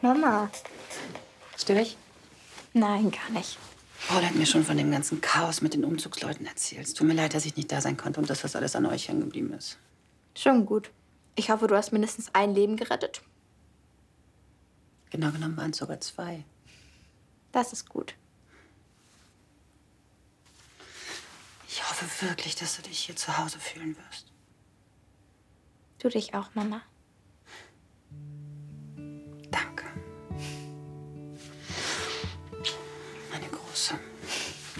Mama. Störe ich? Nein, gar nicht. Paul hat mir schon von dem ganzen Chaos mit den Umzugsleuten erzählt. Es tut mir leid, dass ich nicht da sein konnte und dass das alles an euch hängen geblieben ist. Schon gut. Ich hoffe, du hast mindestens ein Leben gerettet. Genau genommen waren es sogar 2. Das ist gut. Ich hoffe wirklich, dass du dich hier zu Hause fühlen wirst. Du dich auch, Mama.